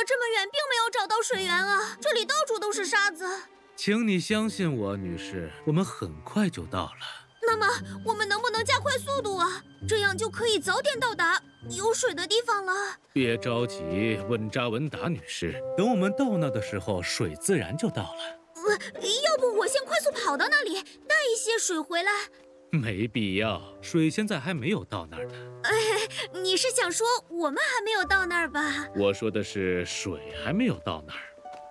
了这么远，并没有找到水源啊！这里到处都是沙子。 请你相信我，女士，我们很快就到了。 那么，我们能不能加快速度啊？这样就可以早点到达有水的地方了。 别着急，稳扎稳打，女士。等我们到那的时候，水自然就到了。 要不我先快速跑到那里，带一些水回来？ 没必要，水现在还没有到那儿呢。 你是想说我们还没有到那儿吧？ 我说的是水还没有到那儿。